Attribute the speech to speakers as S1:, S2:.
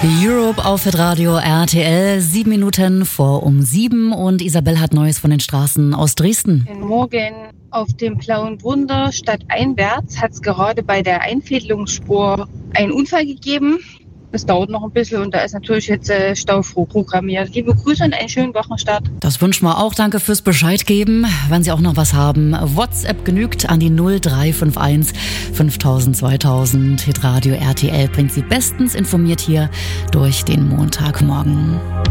S1: Europe auf Radio RTL, 7 Minuten vor um 7 und Isabel hat Neues von den Straßen aus Dresden.
S2: Morgen auf dem Blauen Wunder stadteinwärts hat es gerade bei der Einfädelungsspur einen Unfall gegeben. Das dauert noch ein bisschen und da ist natürlich jetzt Stau programmiert. Liebe Grüße und einen schönen Wochenstart.
S1: Das wünschen wir auch. Danke fürs Bescheid geben. Wenn Sie auch noch was haben, WhatsApp genügt an die 0351 5000 2000. Hitradio RTL bringt Sie bestens informiert hier durch den Montagmorgen.